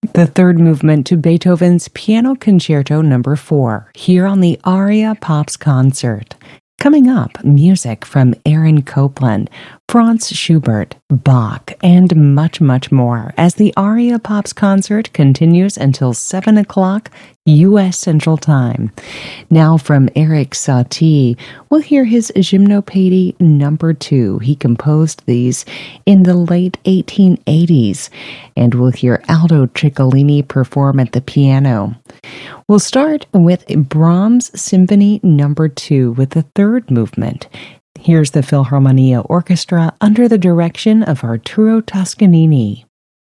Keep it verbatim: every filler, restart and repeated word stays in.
The third movement to Beethoven's Piano Concerto Number four, here on the Aria Pops Concert. Coming up, music from Aaron Copland, Franz Schubert, Bach, and much, much more as the Aria Pops Concert continues until seven o'clock U S Central Time. Now from Eric Satie, we'll hear his Gymnopédie Number two. He composed these in the late eighteen eighties, and we'll hear Aldo Ciccolini perform at the piano. We'll start with Brahms Symphony Number two with the third movement. Here's the Philharmonia Orchestra under the direction of Arturo Toscanini.